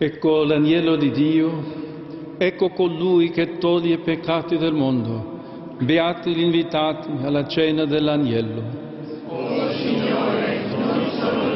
Ecco l'agnello di Dio, ecco colui che toglie i peccati del mondo. Beati gli invitati alla cena dell'agnello. Oh Signore, non sono